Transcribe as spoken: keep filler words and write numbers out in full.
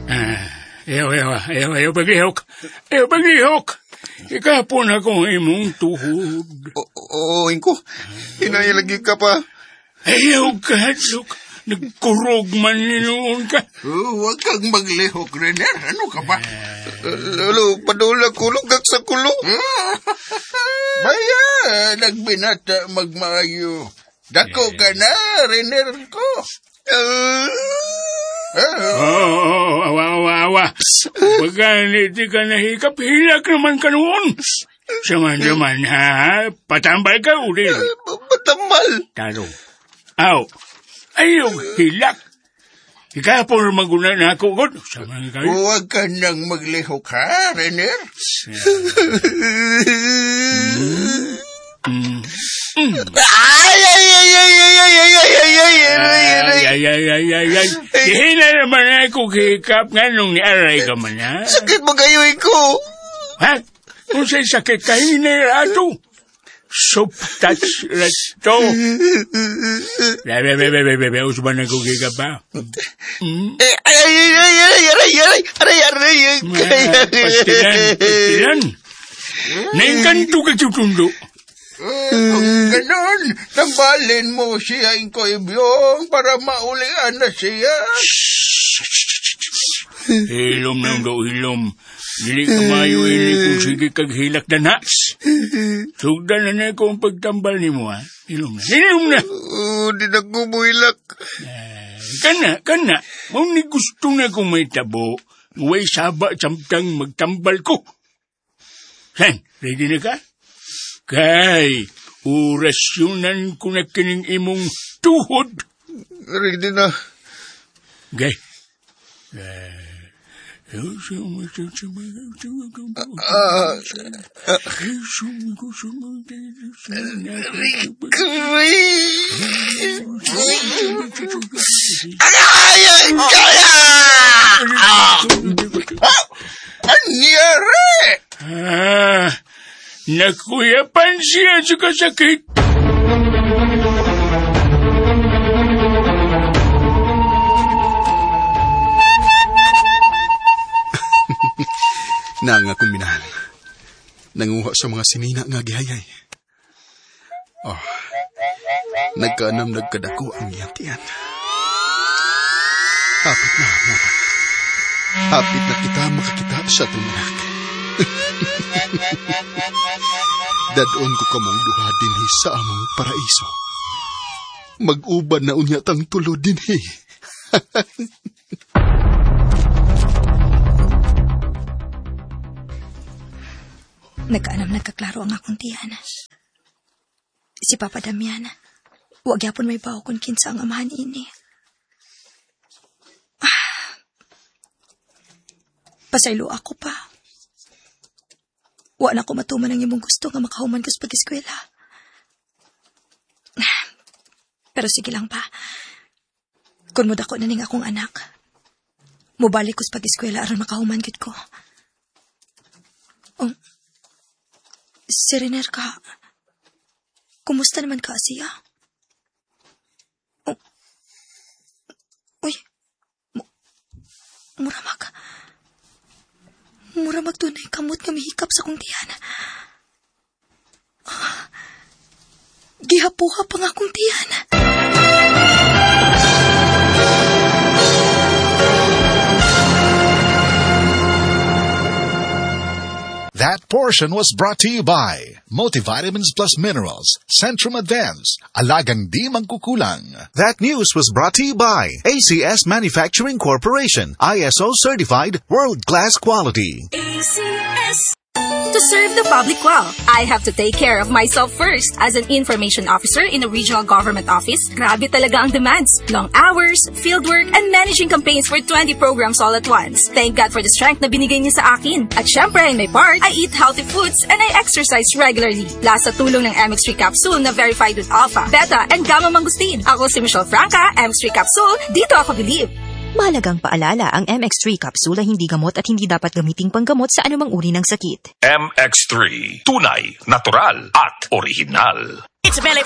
Ah, ayaw, ayaw, ayaw, ayaw paglihok. Ayaw paglihok. Ikapon akong imong tuhod. Oo, Inko. Hinay lagi ka pa. Ayaw ka, Hatsuk. Nagkurog man ninoon ka. Oh, huwag kang maglihok, Renner. Ano ka ba? Lalo, padula kulog sa kulo. Baya, nagbinata magmayo. Dako ka na, Renner ko. Oo, oh, awa, awa, awa. Pagka di ka nahikap, hilak naman ka noon. Saman-saman, ha? Patambal ka uli. Patambal? Talo. Aw, ayaw, hilak. Ikapon maguna na ako, God. Saman kayo. Huwag ka nang maglihok, ha, Renner? Mm. Ay, ay, ay, ay, ay, ay, ay, ay, ay, ay, ay, ay, ay, ay, ay, ay. Hina naman ako hikap nga nung niaray ka man, ha? Sakit mo kayo, Inko. Ha? Kung sa'y sakit ka, hinirato. Soap touch rato. Bebe, bebe, bebe, bebe, usban na ko hikap ba? Ay, ay, ay, ay, ay, ay, ay, ay, ay, ay, Pastilan, pastilan. Nainkanto ka tutundo. Eh, kung ganon, tambalin mo siya, Inko Ibyong, para maulian na siya. Hilom na daw, hilom. Dili ka mayo ini kung sige kaghilak na nas. Sugdan na na kung pagtambal ni mo, ha? Hilom na, hilom na. Oo, di na ko buhilak. Kana, kana. Kung ni gusto na kung may tabo, huwag saba samtang magtambal ko. San, ready na ka? Kay, orasyonan ko na kining imong tuhod. Ready na. Gay. Anyari! Ah, nakuyapan siya sa kasakit. Nang akong minahal. Nanguha sa mga sinina nga gihayay. Oh, nagkaanam nagkadako ang iyang tiyan. Hapit na, muna. Hapit na kita makakita sa tumanak. Dadon ko kamong duha dinhi sa among paraiso. Mag-uban na unya tang tulo dinhi. Nagkaanam nagkaklaro ang akong tiyan. Si Papa Damian, huwag yapon may bawo kung kinsa ang amahan ini. Ah, pasaylo ako pa. Wa na ko matuman ang imong gusto nga makahuman ko sa pag-eskwela. Pero sige lang pa. Kung mudako na ning akong anak, mubalik ko sa pag-eskwela aron makahuman gid ko. Oh, si Renner ka, kumusta naman ka siya? Oh, uy, mu- muramag. Muramag tunay kamot nga mihikap sa kong tiyan. Ah, gihapuha pa nga akong tiyan. That portion was brought to you by Multivitamins Plus Minerals, Centrum Advance, Alagang Di Mangkukulang. That news was brought to you by A C S Manufacturing Corporation, I S O certified, world-class quality. A C S. To serve the public well, I have to take care of myself first. As an information officer in a regional government office, grabe talaga ang demands. Long hours, fieldwork, and managing campaigns for twenty programs all at once. Thank God for the strength na binigay niya sa akin. At syempre, in my part, I eat healthy foods and I exercise regularly. Last sa tulong ng M X three Capsule na verified with Alpha, Beta, and Gamma Mangustin. Ako si Michelle Franca, M X three Capsule, dito ako believe. Mahalagang paalala, ang M X three capsule ay hindi gamot at hindi dapat gamiting panggamot sa anumang uri ng sakit. M X three, tunay, natural, at original. It's Billy